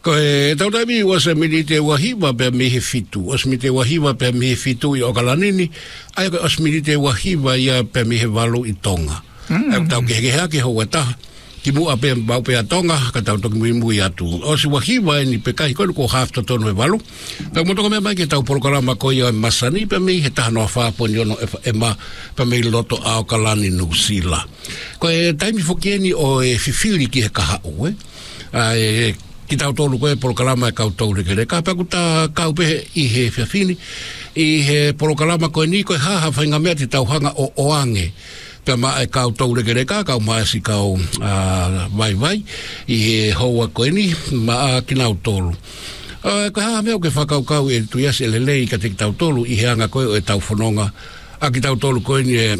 Ko e tautami was me te wahiwa pe me he fitu. Os me te wahiwa pe me he fitu I Okalanini. Ai ko os me te wahiwa ia pe me he walu I Tonga. Au tau ke hea ke hoa taha. Ki mua pe mbau pe a Tonga, ka tau toki mui atu. O si wahiwa e ni pe kai koe ko hafta tono e walu. Tau motoko mea mai ke tau porokarama ko ia masani pe me he taha noa whaponi ono e ma pe me loto a Okalani Nusila. Ko e taimi fokieni o e fifili ki he kaha ue. Ki tau tolu koe porokalama e kau tau rekere. Ka paku ta kau pehe I he fiafini. I he porokalama koe ni koe haha whainga mea ti tau hanga o oange. Pea maa e kau tau rekere ka, kau maa si kau vai. I he hoa koe ni, maa kinau tolu. Koe haha mea ke whakau kau e tuiasi e lelei ka te ki tau tolu. I he anga koe o e tau whanonga. A ki tau tolu koe ni e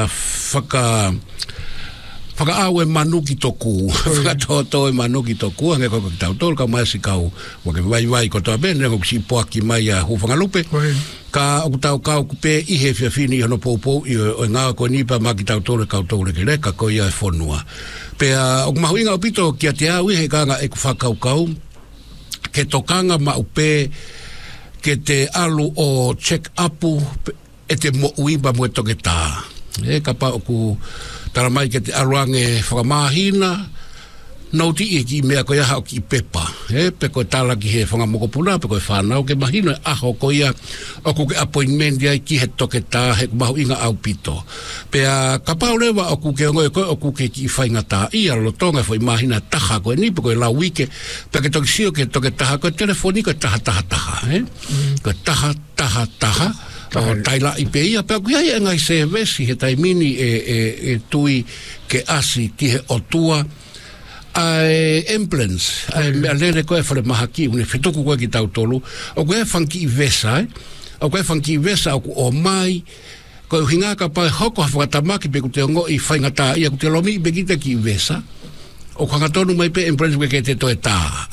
whakaawe manuki toku. Whakatoto e manuki toku. Ange koe ki tau tolu, kau maa si kau wake vai ko toa bene, ko si poaki mai a huwhangalupe. Ka o tau kau kupe I he fiafini hono poupou I o ngā koe nipa ma ki tau tole kau tole ke reka ko ia e whonua. Pea o mahuinga o pito kia te au I he kanga e ku whakau kau ke tokanga ma upe ke te alu o check upu e te mo uiba mo e toke tā. E ka pa o ku taramai ke te aluange whakamahina nauti I ki mea koe aha o ki pepa. Pe koe tala ki he whangamokopuna, pe koe whanau ke mahino e aho ko ia o ku ke appointment ia ki he toke tā he mahu inga au pito. Pea kapau lewa o ku ke ngoe koe o ku ke ki whainga tā ia lotonga fo I mahina taha koe ni, pe koe lau wike, pe ke toki sio ke toke taha koe telefoni koe taha. Koe taha. O taila I pe ia, pe koe ia ngai se vesi he taimini e tui ke asi ki he otua, ambulance a lere koe whare mahaki une whituku koe ki tau tolu o koe whanki I vesa o koe whanki I vesa o mai koe hinga ka pai hoko hawhakatamaki pe ku te ongo I whaingata ia ku te lomi I bekita ki I vesa o kanga tonu mai pe ambulance koe ke te toe tā